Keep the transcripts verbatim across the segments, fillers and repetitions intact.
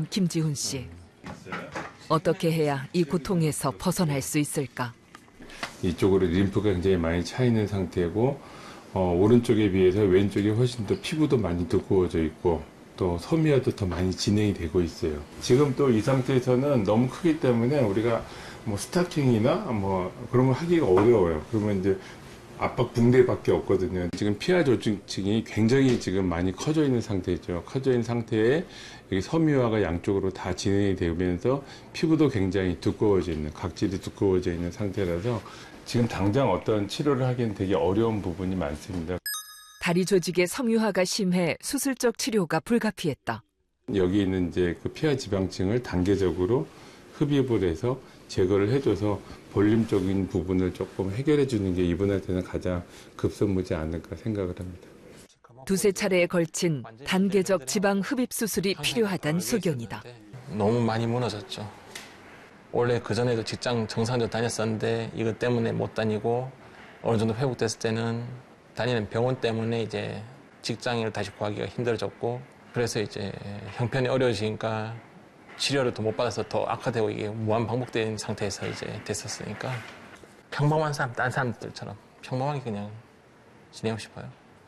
있는 김지훈 씨. 어떻게 해야 이 고통에서 벗어날 수 있을까? 이쪽으로 림프가 굉장히 많이 차 있는 상태고 어, 오른쪽에 비해서 왼쪽이 훨씬 더 피부도 많이 두꺼워져 있고 또 섬유화도 더 많이 진행이 되고 있어요. 지금 또 이 상태에서는 너무 크기 때문에 우리가 뭐 스타킹이나 뭐 그런 걸 하기가 어려워요. 그러면 이제 압박 붕대밖에 없거든요. 지금 피하 조직층이 굉장히 지금 많이 커져 있는 상태죠. 커져 있는 상태에 여기 섬유화가 양쪽으로 다 진행이 되면서 피부도 굉장히 두꺼워져 있는, 각질이 두꺼워져 있는 상태라서 지금 당장 어떤 치료를 하기엔 되게 어려운 부분이 많습니다. 다리 조직의 섬유화가 심해 수술적 치료가 불가피했다. 여기 있는 이제 그 피하 지방층을 단계적으로 흡입을 해서 제거를 해줘서 볼륨적인 부분을 조금 해결해 주는 게 이분한테는 가장 급선무지 않을까 생각을 합니다. 두세 차례에 걸친 단계적 지방 흡입 수술이 필요하다는 소견이다. 너무 많이 무너졌죠. 원래 그전에도 직장 정상적으로 다녔었는데 이것 때문에 못 다니고 어느 정도 회복됐을 때는 다니는 병원 때문에 이제 직장을 다시 구하기가 힘들어졌고 그래서 이제 형편이 어려워지니까 치료를 더 못 받아서 더 악화되고 이게 무한 반복된 상태에서 이제 됐었으니까 평범한 사람, 딴 사람들처럼 평범하게 그냥 지내고 싶어요.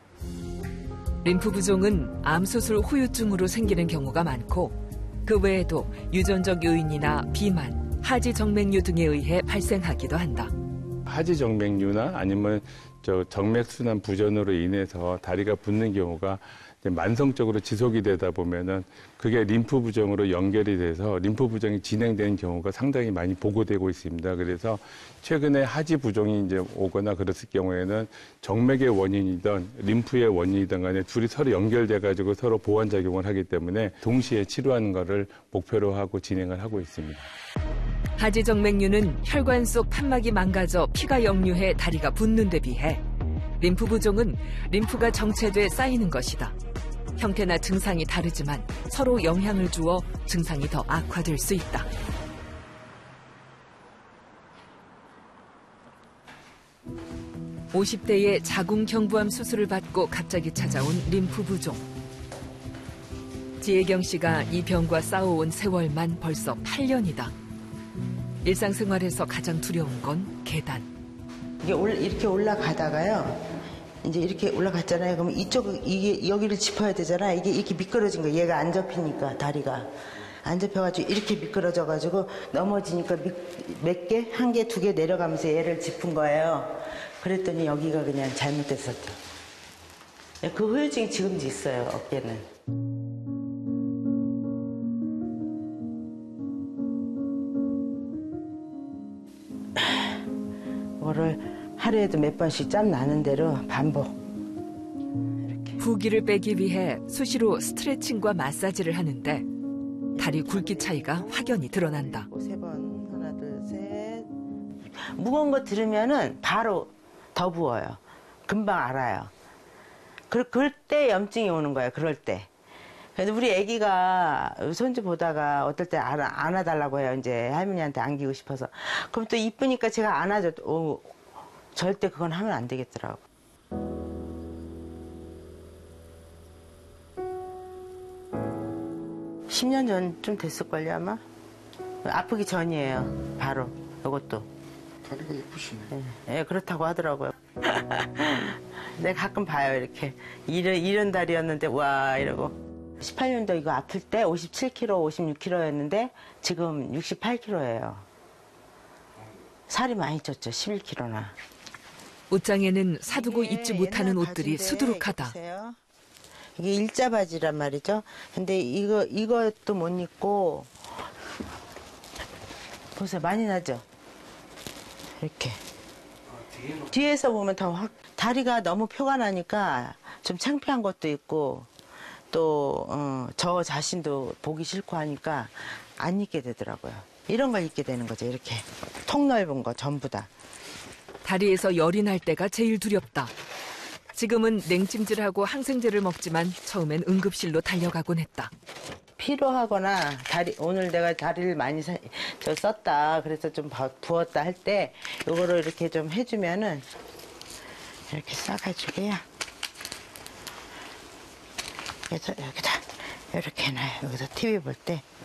림프 부종은 암 수술 후유증으로 생기는 경우가 많고 그 외에도 유전적 요인이나 비만, 하지 정맥류 등에 의해 발생하기도 한다. 하지 정맥류나 아니면 저 정맥순환 부전으로 인해서 다리가 붓는 경우가 만성적으로 지속이 되다 보면은 그게 림프 부종으로 연결이 돼서 림프 부종이 진행되는 경우가 상당히 많이 보고되고 있습니다. 그래서 최근에 하지 부종이 이제 오거나 그랬을 경우에는 정맥의 원인이든 림프의 원인이든 간에 둘이 서로 연결돼 가지고 서로 보완 작용을 하기 때문에 동시에 치료하는 것을 목표로 하고 진행을 하고 있습니다. 하지 정맥류는 혈관 속 판막이 망가져 피가 역류해 다리가 붓는 데 비해 림프 부종은 림프가 정체돼 쌓이는 것이다. 형태나 증상이 다르지만 서로 영향을 주어 증상이 더 악화될 수 있다. 오십 대에 자궁경부암 수술을 받고 갑자기 찾아온 림프 부종. 지혜경 씨가 이 병과 싸워온 세월만 벌써 팔 년이다. 일상생활에서 가장 두려운 건 계단. 이게 이렇게 올라가다가요. 이제 이렇게 올라갔잖아요. 그러면 이쪽, 이게 여기를 짚어야 되잖아. 이게 이렇게 미끄러진 거야. 얘가 안 접히니까, 다리가. 안 접혀가지고 이렇게 미끄러져가지고 넘어지니까 몇 개? 한 개, 두 개 내려가면서 얘를 짚은 거예요. 그랬더니 여기가 그냥 잘못됐었죠. 그 후유증이 지금도 있어요, 어깨는. 뭐를 하루에도 몇 번씩 짬 나는 대로 반복. 이렇게. 부기를 빼기 위해 수시로 스트레칭과 마사지를 하는데 다리 굵기 차이가 확연히 드러난다. 세 번, 하나, 둘, 셋. 무거운 거 들으면은 바로 더 부어요. 금방 알아요. 그, 그럴 때 염증이 오는 거예요. 그럴 때. 근데 우리 애기가 손주 보다가 어떨 때 안아, 안아달라고 해요. 이제 할머니한테 안기고 싶어서. 그럼 또 이쁘니까 제가 안아줘. 오, 절대 그건 하면 안 되겠더라고. 십 년 전쯤 됐을걸요, 아마? 아프기 전이에요, 바로. 이것도. 다리가 예쁘시네. 예, 네, 그렇다고 하더라고요. 내가 가끔 봐요, 이렇게. 이런, 이런 다리였는데, 와, 이러고. 십팔 년도 이거 아플 때 오십칠 킬로그램, 오십육 킬로그램였는데 지금 육십팔 킬로그램예요. 살이 많이 쪘죠, 십일 킬로그램나. 옷장에는 사두고 입지 못하는 옷들이 수두룩하다. 이게 일자 바지란 말이죠. 근데 이거, 이것도 못 입고. 보세요, 많이 나죠? 이렇게. 뒤에서 보면 더 확, 다리가 너무 표가 나니까 좀 창피한 것도 있고, 또, 어, 저 자신도 보기 싫고 하니까 안 입게 되더라고요. 이런 걸 입게 되는 거죠, 이렇게. 통 넓은 거, 전부 다. 다리에서 열이 날 때가 제일 두렵다. 지금은 냉찜질하고 항생제를 먹지만 처음엔 응급실로 달려가곤 했다. 피로하거나 다리 오늘 내가 다리를 많이 사, 저 썼다 그래서 좀 부었다 할 때 이거를 이렇게 좀 해주면은 이렇게 싸가지고요. 그래서 여기다 이렇게 해놔요. 여기서 티비 볼 때.